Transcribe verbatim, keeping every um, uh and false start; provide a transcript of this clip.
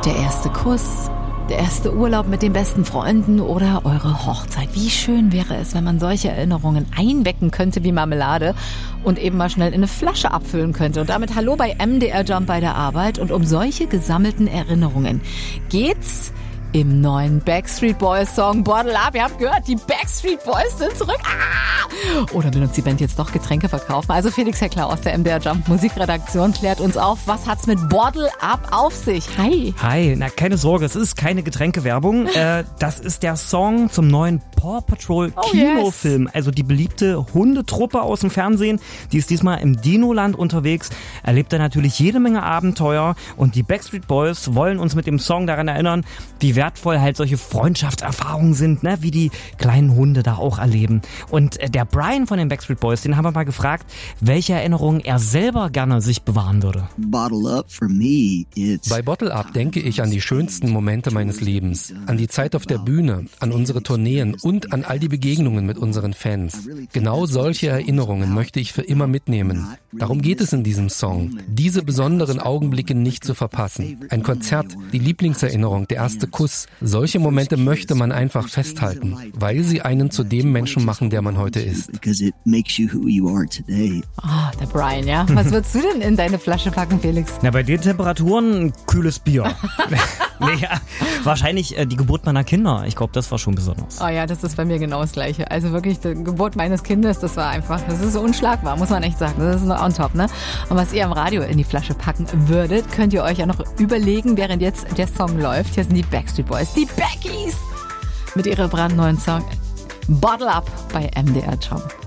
Der erste Kuss, der erste Urlaub mit den besten Freunden oder eure Hochzeit. Wie schön wäre es, wenn man solche Erinnerungen einwecken könnte wie Marmelade und eben mal schnell in eine Flasche abfüllen könnte. Und damit hallo bei M D R Jump bei der Arbeit. Und um solche gesammelten Erinnerungen geht's im neuen Backstreet Boys Song Bottle Up. Ihr habt gehört, die Backstreet Boys sind zurück. Ah! Oder will uns die Band jetzt doch Getränke verkaufen? Also Felix Heckler aus der M D R Jump Musikredaktion klärt uns auf, was hat's mit Bottle Up auf sich? Hi. Hi, na keine Sorge, es ist keine Getränkewerbung. äh, das ist der Song zum neuen Paw Patrol Oh, Kinofilm. Yes. Also die beliebte Hundetruppe aus dem Fernsehen, die ist diesmal im Dinoland unterwegs, erlebt da natürlich jede Menge Abenteuer und die Backstreet Boys wollen uns mit dem Song daran erinnern, wie wertvoll halt solche Freundschaftserfahrungen sind, ne? Wie die kleinen Hunde da auch erleben. Und äh, der Brian von den Backstreet Boys, den haben wir mal gefragt, welche Erinnerungen er selber gerne sich bewahren würde. Bottle Up for me, it's Bei Bottle Up denke ich an die schönsten Momente meines Lebens, an die Zeit auf der Bühne, an unsere Tourneen und an all die Begegnungen mit unseren Fans. Genau solche Erinnerungen möchte ich für immer mitnehmen. Darum geht es in diesem Song, diese besonderen Augenblicke nicht zu verpassen. Ein Konzert, die Lieblingserinnerung, der erste Kuss. Solche Momente möchte man einfach festhalten, weil sie einen zu dem Menschen machen, der man heute ist. Ah, oh, der Brian, ja. Was würdest du denn in deine Flasche packen, Felix? Na, bei den Temperaturen ein kühles Bier. Naja, wahrscheinlich äh, die Geburt meiner Kinder. Ich glaube, das war schon besonders. Oh ja, das ist bei mir genau das Gleiche. Also wirklich, die Geburt meines Kindes, das war einfach, das ist unschlagbar, muss man echt sagen. Das ist noch on top, ne? Und was ihr am Radio in die Flasche packen würdet, könnt ihr euch ja noch überlegen, während jetzt der Song läuft. Hier sind die Backstreet Boys, die Backies, mit ihrem brandneuen Song Bottle Up bei M D R Jump.